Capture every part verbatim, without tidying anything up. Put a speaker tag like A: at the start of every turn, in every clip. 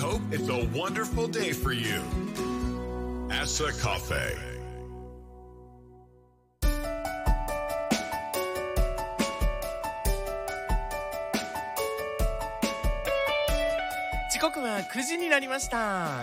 A: hope it's a wonderful day for you. Asa Cafe.
B: 時刻はくじになりました。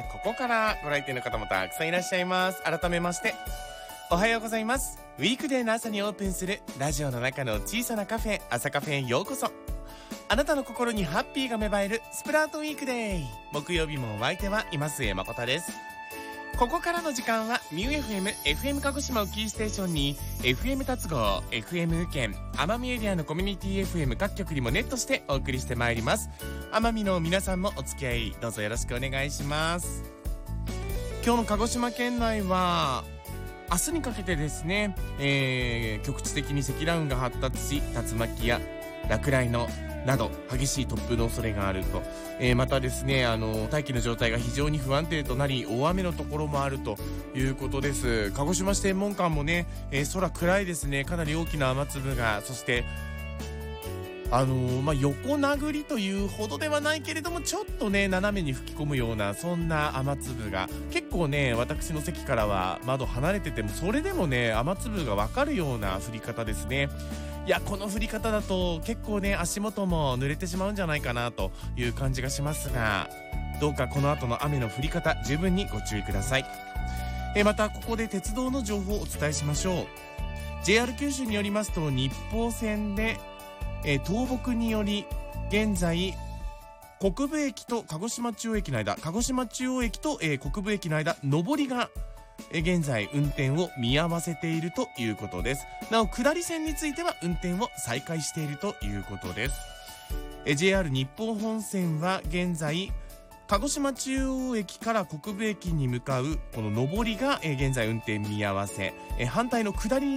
B: ここからご来店の方もたくさんいらっしゃいます。改めましておはようございます。ウィークデーの朝にオープンするラジオの中の小さなカフェ、朝カフェへようこそ。あなたの心にハッピーが芽生えるスプラートウィークデー。木曜日もお相手は今末誠です。ここからの時間はミュー エフエム、エフエム 鹿児島をキーステーションに エフエム 達郷、エフエム 宇検、奄美エリアのコミュニティ エフエム 各局にもネットしてお送りしてまいります。奄美の皆さんもお付き合いどうぞよろしくお願いします。今日の鹿児島県内は明日にかけてですね、えー、局地的に積乱雲が発達し、竜巻や落雷のなど激しい突風の恐れがあると、えー、またですね、あの大気の状態が非常に不安定となり、大雨のところもあるということです。鹿児島市天文館もね、えー、空暗いですね。かなり大きな雨粒が、そしてあのー、まあ、横殴りというほどではないけれども、ちょっとね斜めに吹き込むような、そんな雨粒が結構ね、私の席からは窓離れててもそれでもね雨粒がわかるような降り方ですね。いや、この降り方だと結構ね足元も濡れてしまうんじゃないかなという感じがしますが、どうかこの後の雨の降り方十分にご注意ください。えまたここで鉄道の情報をお伝えしましょう。 ジェイアール 九州によりますと、日豊線でえ倒木により現在国分駅と鹿児島中央駅の間、鹿児島中央駅と、えー、国分駅の間上りが現在運転を見合わせているということです。なお下り線については運転を再開しているということです。え ジェイアール 日豊本線は現在鹿児島中央駅から国分駅に向かうこの上りが現在運転見合わせ、反対の下り